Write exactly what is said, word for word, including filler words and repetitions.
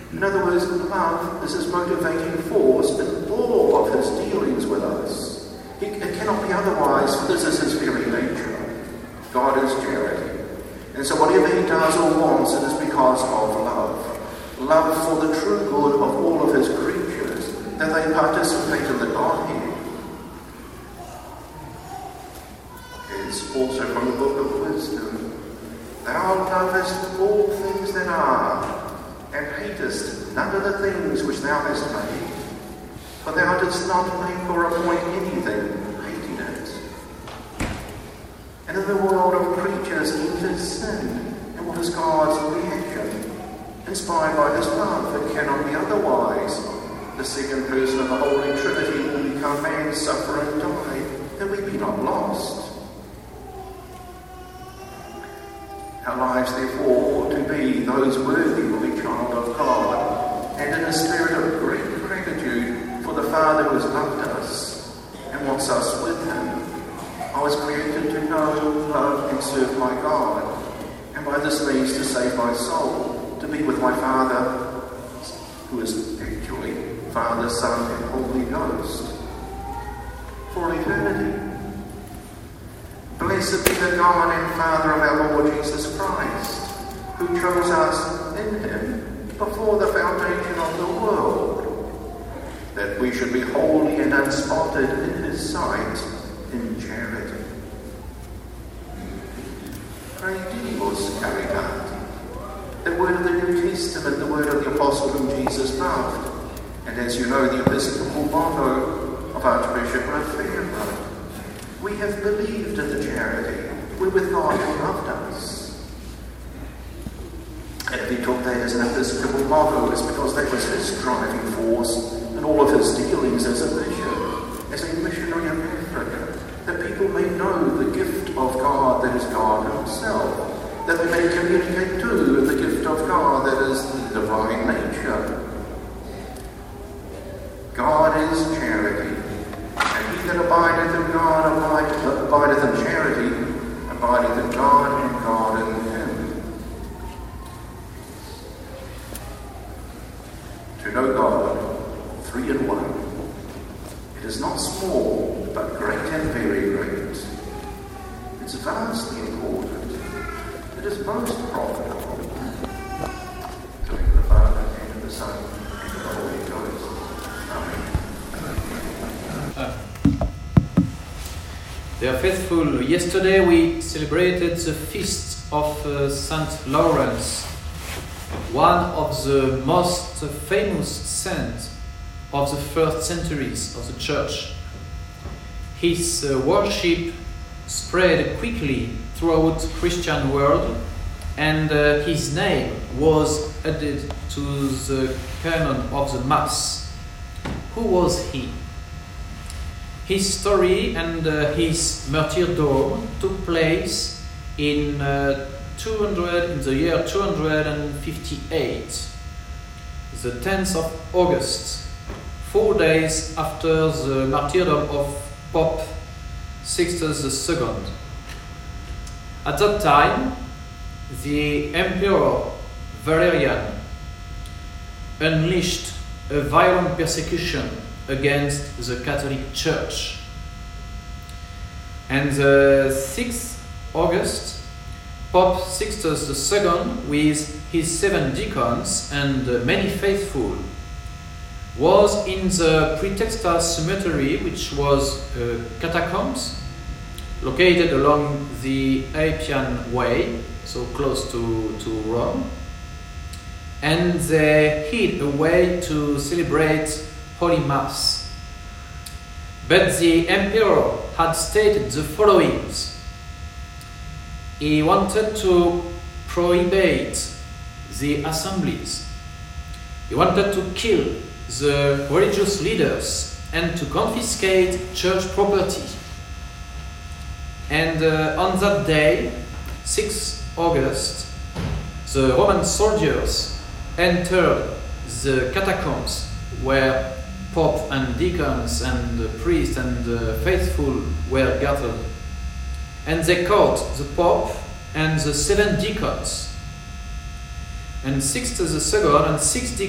In other words, love is his motivating force in all of his dealings with us. It, it cannot be otherwise, for this is his very nature. God is charity. And so whatever he does or wants, it is because of love. Love for the true good of all of his creatures, that they participate in the Godhead. It's also from the Book of Wisdom. Thou lovest all things that are, and hatest none of the things which thou hast made. For thou didst not make or appoint anything, hating it. And in the world of creatures enters sin, and what is God's reaction? Inspired by his love, it cannot be otherwise. The second person of the Holy Trinity will become man, suffer and die, that we be not lost. Our lives, therefore, ought to be those worthy of a child of God, and in a spirit of great gratitude for the Father who has loved us and wants us with him. I was created to know, love, and serve my God, and by this means to save my soul, to be with my Father, who is actually Father, Son, and Holy Ghost, for eternity. Blessed be the God and Father of our Lord Jesus Christ, who chose us in him before the foundation of the world, that we should be holy and unspotted in his sight in charity. Credimus caritate, the word of the New Testament, the word of the Apostle whom Jesus loved, and as you know, the episcopal motto of Archbishop Lefebvre. We have believed in the charity wherewith God has loved us. And if he took that as an episcopal motto, it's because that was his driving force in all of his dealings as a bishop, as a missionary in Africa, that people may know the gift of God that is God himself, that they may communicate to the gift of God that is the divine nature. God is charity. And he that abideth in God abideth, abideth in charity, abideth in God, and God in him. To know God, three in one. It is not small, but great and very great. It's vastly important. It is most profitable. To the Father, and to the Son, and to the Holy Ghost. Amen. Dear faithful, yesterday we celebrated the feast of uh, Saint Lawrence, one of the most famous saints of the first centuries of the Church. His uh, worship spread quickly throughout the Christian world, and uh, his name was added to the canon of the Mass. Who was he? His story and uh, his martyrdom took place in uh, two hundred in the year two hundred fifty-eight, the tenth of August, four days after the martyrdom of Pope Sixtus the Second. At that time, the Emperor Valerian unleashed a violent persecution against the Catholic Church. And the sixth of August, Pope Sixtus the Second, with his seven deacons and many faithful, was in the Praetexta Cemetery, which was uh, catacombs located along the Appian Way, so close to, to Rome, and they hid away to celebrate Holy Mass. But the Emperor had stated the following. He wanted to prohibit the assemblies. He wanted to kill the religious leaders and to confiscate church property. And uh, on that day, sixth of August, the Roman soldiers entered the catacombs where Pope and deacons and priests and uh, faithful were gathered. And they caught the Pope and the seven deacons. And Sixtus the Second and six deacons